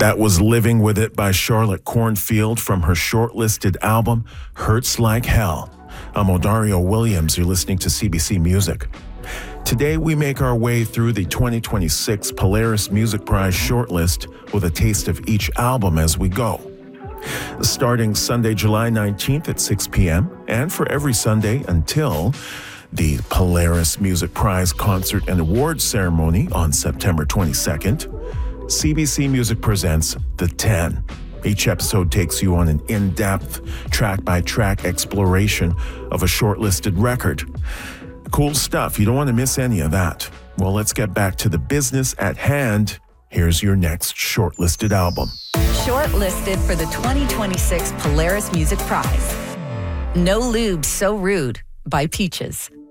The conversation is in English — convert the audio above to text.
That was Living With It by Charlotte Cornfield from her shortlisted album, Hurts Like Hell. I'm Odario Williams. You're listening to CBC Music. Today, we make our way through the 2026 Polaris Music Prize shortlist with a taste of each album as we go. Starting Sunday, July 19th at 6 p.m., and for every Sunday until the Polaris Music Prize concert and awards ceremony on September 22nd, CBC Music presents The 10. Each episode takes you on an in-depth, track-by-track exploration of a shortlisted record. Cool stuff. You don't want to miss any of that. Well, let's get back to the business at hand. Here's your next shortlisted album. Shortlisted for the 2026 Polaris Music Prize. No Lube So Rude by Peaches.